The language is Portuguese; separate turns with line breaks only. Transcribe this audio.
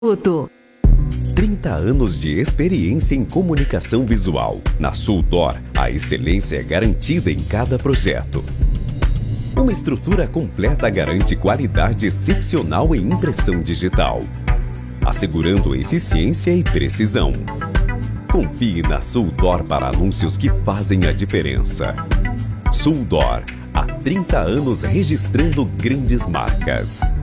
Minuto.
30 anos de experiência em comunicação visual. Na Suldor, a excelência é garantida em cada projeto. Uma estrutura completa garante qualidade excepcional em impressão digital, assegurando eficiência e precisão. Confie na Suldor para anúncios que fazem a diferença. Suldor, há 30 anos registrando grandes marcas.